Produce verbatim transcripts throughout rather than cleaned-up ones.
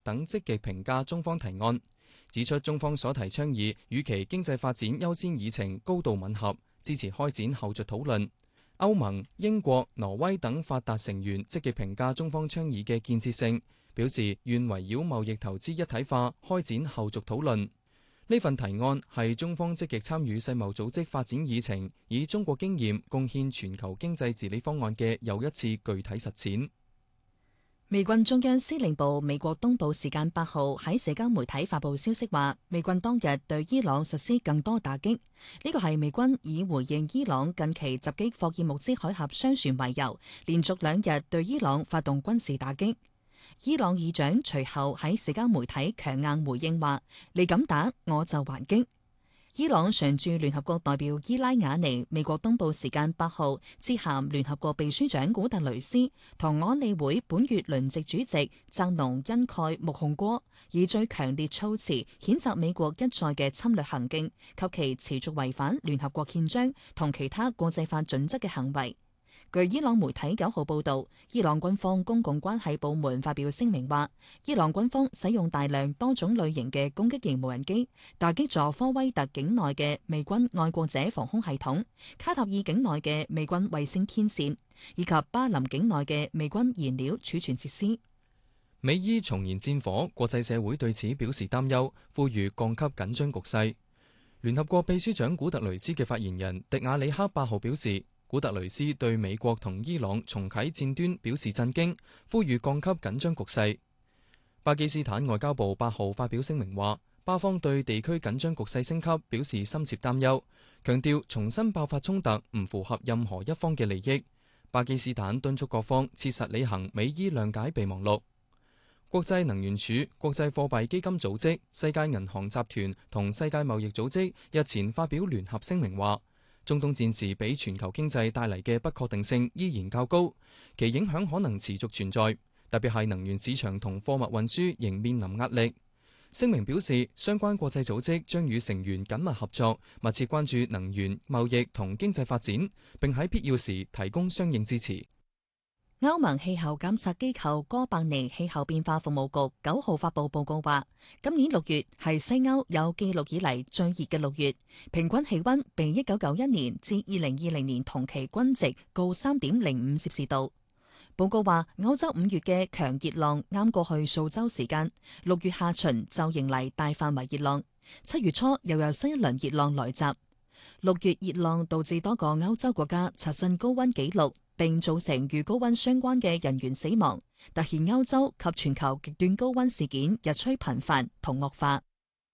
等積極評價中方提案，指出中方所提倡議與其經濟發展優先議程高度吻合，支持開展後續討論。歐盟、英國、挪威等發達成員積極評價中方倡議嘅建設性，表示願圍繞貿易投資一體化開展後續討論。呢份提案係中方積極參與世貿組織發展議程，以中國經驗貢獻全球經濟治理方案嘅又一次具體實踐。 美軍中央司令部美國東部時間八號喺社交媒體發布消息話，美軍當日對伊朗實施更多打擊。呢個係美軍以回應伊朗近期襲擊霍爾木茲海峽商船為由，連續兩日對伊朗發動軍事打擊。伊朗議長隨後喺社交媒體強硬回應話：你敢打，我就還擊。伊朗常駐聯合國代表伊拉瓦尼美國東部時間八號致函聯合國秘書長古特雷斯同安理會本月輪值主席扎農恩蓋穆洪戈，以最強烈措辭譴責美國一再嘅侵略行徑及其持續違反聯合國憲章同其他國際法準則嘅行為。據伊朗媒體九號報導，伊朗軍方公共關係部門發表聲明話，伊朗軍方使用大量多種類型嘅攻擊型無人機，打擊咗科威特境內嘅美軍愛國者防空系統、卡塔爾境內嘅美軍衛星天線，以及巴林境內嘅美軍燃料儲存設施。 美伊重燃戰火，國際社會對此表示擔憂，呼籲降級緊張局勢。聯合國秘書長古特雷斯嘅發言人迪亞里克八號表示，古特雷斯對美國同伊朗重啟戰端表示震驚，呼籲降級緊張局勢。巴基斯坦外交部八號發表聲明話，巴方對地區緊張局勢升級表示深切擔憂，強調重新爆發衝突唔符合任何一方嘅利益。巴基斯坦敦促各方切實履行美伊諒解備忘錄。國際能源署、國際貨幣基金組織、世界銀行集團同世界貿易組織日前發表聯合聲明話，中東戰事俾全球經濟帶嚟嘅不確定性依然較高，其影響可能持續存在，特別係能源市場同貨物運輸仍面臨壓力。聲明表示，相關國際組織將與成員緊密合作，密切關注能源、貿易同經濟發展，並喺必要時提供相應支持。 歐盟氣候監察機構哥白尼氣候變化服務局九號發布報告話，今年六月係西歐有記錄以嚟最熱嘅六月，平均氣溫比一九九一年至二零二零年同期均值高三點零五攝氏度。報告話，歐洲五月嘅強熱浪啱過去數週時間，六月下旬就迎嚟大範圍熱浪，七月初又有新一輪熱浪來襲。六月熱浪導致多個歐洲國家刷新高溫紀錄，並造成與高溫相關嘅人員死亡，凸顯歐洲及全球極端高溫事件日趨頻繁同惡化。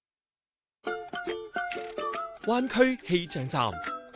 灣區氣象站。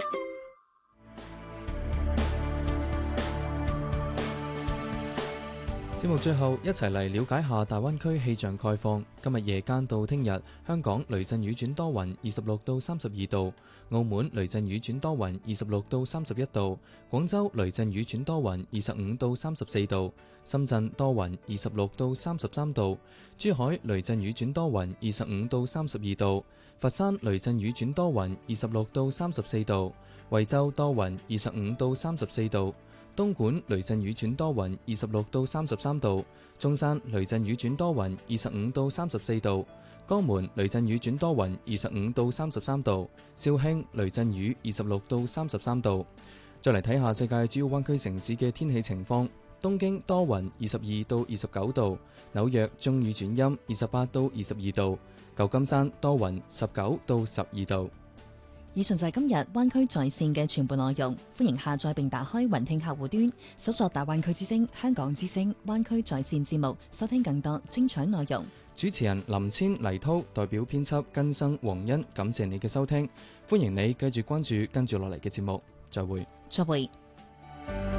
節目最後一齊嚟了解下大灣區氣象概況。今日夜間到聽日，香港雷陣雨轉多雲，二十六到三十二度；澳門雷陣雨轉多雲，二十六到三十一度；廣州雷陣雨轉多雲，二十五到三十四度；深圳多雲，二十六到三十三度；珠海雷陣雨轉多雲，二十五到三十二度；佛山雷陣雨轉多雲，二十六到三十四度；惠州多雲，二十五到三十四度。東莞雷陣雨轉多雲，二十六到三十三度；中山雷陣雨轉多雲，二十五到三十四度；江門雷陣雨轉多雲，二十五到三十三度；肇慶雷陣雨，二十六到三十三度。再嚟睇下世界主要灣區城市嘅天氣情況：東京多雲，二十二到二十九度；紐約中雨轉陰，二十八到二十二度；舊金山多雲，十九到十二度。 以上就係今日灣區在線嘅全部內容，歡迎下載並打開雲聽客戶端，搜索大灣區之聲、香港之聲、灣區在線節目，收聽更多精彩內容。 主持人林千、黎濤代表編輯根生、黃欣，感謝你嘅收聽，歡迎你繼續關注跟住落嚟嘅節目，再會。 再會。